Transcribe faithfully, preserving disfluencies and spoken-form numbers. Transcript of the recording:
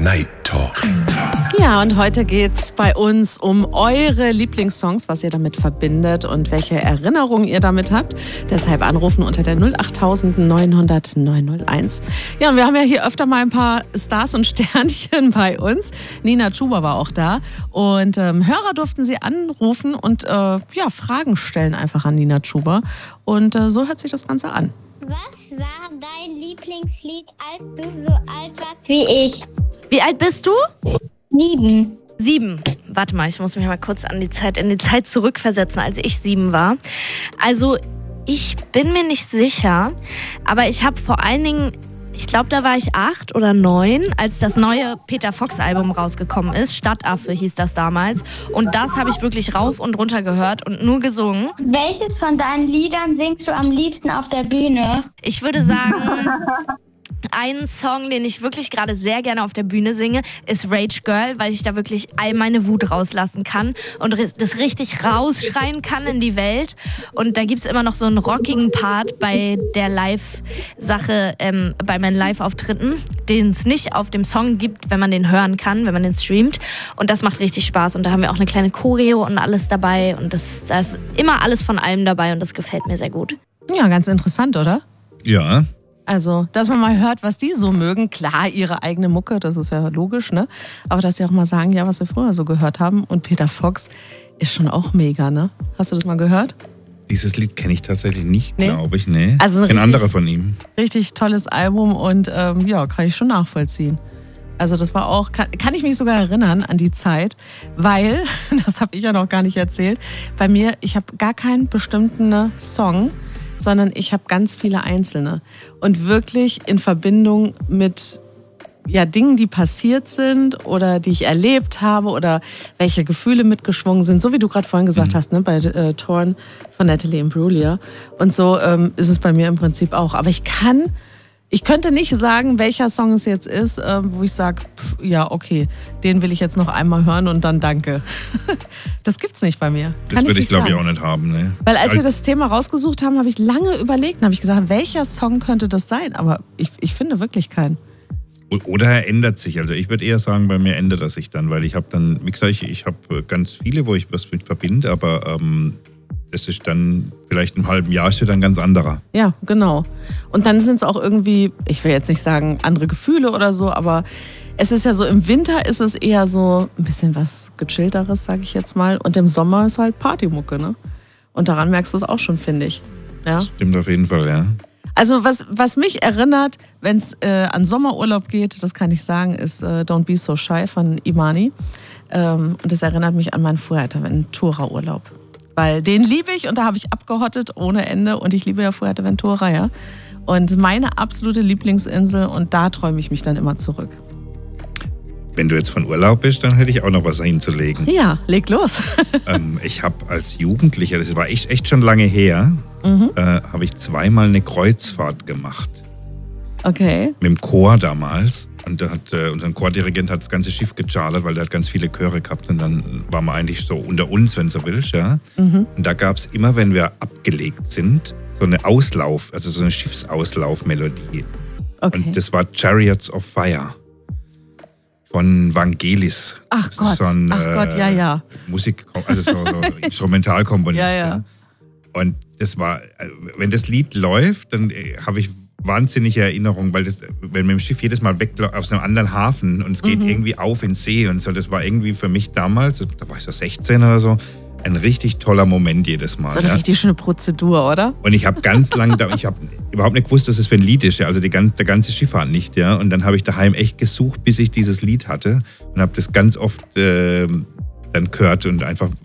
Night Talk. Ja, und heute geht's bei uns um eure Lieblingssongs, was ihr damit verbindet und welche Erinnerungen ihr damit habt. Deshalb anrufen unter der null acht neun hundert neun null eins. Ja, und wir haben ja hier öfter mal ein paar Stars und Sternchen bei uns. Nina Chuba war auch da. Und ähm, Hörer durften sie anrufen und äh, ja, Fragen stellen einfach an Nina Chuba. Und äh, so hört sich das Ganze an. Was war dein Lieblingslied, als du so alt warst wie ich? Wie alt bist du? Sieben. Sieben. Warte mal, ich muss mich mal kurz an die Zeit, in die Zeit zurückversetzen, als ich sieben war. Also, ich bin mir nicht sicher, aber ich habe vor allen Dingen, ich glaube, da war ich acht oder neun, als das neue Peter Fox-Album rausgekommen ist. Stadtaffe hieß das damals. Und das habe ich wirklich rauf und runter gehört und nur gesungen. Welches von deinen Liedern singst du am liebsten auf der Bühne? Ich würde sagen, ein Song, den ich wirklich gerade sehr gerne auf der Bühne singe, ist Rage Girl, weil ich da wirklich all meine Wut rauslassen kann und das richtig rausschreien kann in die Welt. Und da gibt es immer noch so einen rockigen Part bei der Live-Sache, ähm, bei meinen Live-Auftritten, den es nicht auf dem Song gibt, wenn man den hören kann, wenn man den streamt. Und das macht richtig Spaß. Und da haben wir auch eine kleine Choreo und alles dabei. Und das, da ist immer alles von allem dabei und das gefällt mir sehr gut. Ja, ganz interessant, oder? Ja. Also, dass man mal hört, was die so mögen. Klar, ihre eigene Mucke, das ist ja logisch, ne? Aber dass sie auch mal sagen, ja, was sie früher so gehört haben. Und Peter Fox ist schon auch mega, ne? Hast du das mal gehört? Dieses Lied kenne ich tatsächlich nicht, Nee? glaube ich. Nee. Also ich kenne richtig- andere von ihm. Richtig tolles Album und ähm, ja, kann ich schon nachvollziehen. Also das war auch, kann, kann ich mich sogar erinnern an die Zeit, weil, das habe ich ja noch gar nicht erzählt, bei mir, ich habe gar keinen bestimmten Song, sondern ich habe ganz viele einzelne. Und wirklich in Verbindung mit ja, Dingen, die passiert sind oder die ich erlebt habe oder welche Gefühle mitgeschwungen sind, so wie du gerade vorhin gesagt Mhm. hast, ne, bei äh, Torn von Natalie Imbruglia. Und so ähm, ist es bei mir im Prinzip auch. Aber ich kann, ich könnte nicht sagen, welcher Song es jetzt ist, ähm, wo ich sage, ja, okay, den will ich jetzt noch einmal hören und dann danke. Das gibt's nicht bei mir. Das Kann würde ich, nicht glaube ich, sagen. auch nicht haben. Ne? Weil als Ja, wir das Thema rausgesucht haben, habe ich lange überlegt und habe ich gesagt, welcher Song könnte das sein? Aber ich, ich finde wirklich keinen. Oder er ändert sich. Also ich würde eher sagen, bei mir ändert er sich dann, weil ich habe dann, wie gesagt, ich, ich habe ganz viele, wo ich was mit verbinde, aber ähm, das ist dann vielleicht im halben Jahr ist wieder ein ganz anderer. Ja, genau. Und dann sind es auch irgendwie, ich will jetzt nicht sagen andere Gefühle oder so, aber es ist ja so, im Winter ist es eher so ein bisschen was gechillteres, sage ich jetzt mal. Und im Sommer ist halt Partymucke, ne? Und daran merkst du es auch schon, finde ich. Ja. Stimmt auf jeden Fall, ja. Also was, was mich erinnert, wenn es äh, an Sommerurlaub geht, das kann ich sagen, ist äh, Don't Be So Shy von Imani. Ähm, und das erinnert mich an meinen Fuerteventura-Urlaub. Weil den liebe ich und da habe ich abgehottet ohne Ende und ich liebe ja Fuerteventura, ja. Und meine absolute Lieblingsinsel und da träume ich mich dann immer zurück. Wenn du jetzt von Urlaub bist, dann hätte ich auch noch was hinzulegen. Ja, leg los. ähm, ich habe als Jugendlicher, das war echt, echt schon lange her, Mhm. äh, habe ich zweimal eine Kreuzfahrt gemacht. Okay. Mit dem Chor damals. Und da hat äh, unser Chordirigent hat das ganze Schiff gechartert, weil der hat ganz viele Chöre gehabt. Und dann waren wir eigentlich so unter uns, wenn du so willst. Ja? Mhm. Und da gab es immer, wenn wir abgelegt sind, so eine Auslauf, also so eine Schiffsauslaufmelodie. Okay. Und das war Chariots of Fire von Vangelis. Ach Das Gott, ist so ein, ach Gott, ja, ja. Musik, also so, so Instrumentalkomponist. Ja, ja. Und das war, wenn das Lied läuft, dann habe ich wahnsinnige Erinnerungen, weil das, wenn mit dem Schiff jedes Mal wegläuft auf so einem anderen Hafen und es geht Mhm. irgendwie auf in See und so, das war irgendwie für mich damals, da war ich so sechzehn oder so, ein richtig toller Moment jedes Mal. So eine ja. richtig schöne Prozedur, oder? Und ich habe ganz lange, da, ich habe überhaupt nicht gewusst, was das für ein Lied ist, ja. Also die ganze, der ganze Schifffahrt nicht, ja. Und dann habe ich daheim echt gesucht, bis ich dieses Lied hatte und habe das ganz oft äh, dann gehört und einfach